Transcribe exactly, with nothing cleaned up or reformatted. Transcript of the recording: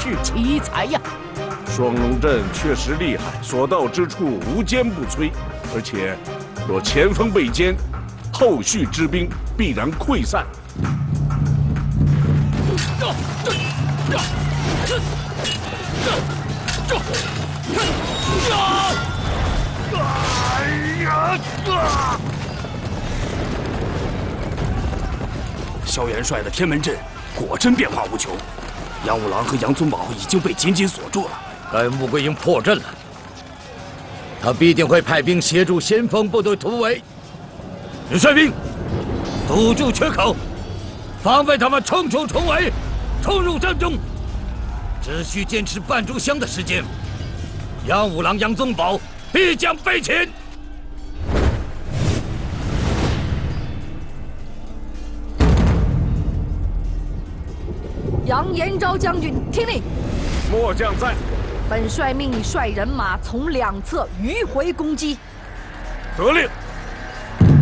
是奇才呀！ 双龙阵确实厉害，所到之处无坚不摧，而且若前锋被歼，后续之兵必然溃散。 萧元帅的天门阵果真变化无穷，杨五郎和杨宗保已经被紧紧锁住了。 该穆桂英破阵了，他必定会派兵协助先锋部队突围。你率兵堵住缺口，防备他们冲出重围，冲入阵中。只需坚持半炷香的时间，杨五郎、杨宗保必将被擒。 杨延昭将军听令， 末将在。 本帅命你率人马从两侧迂回攻击。 得令。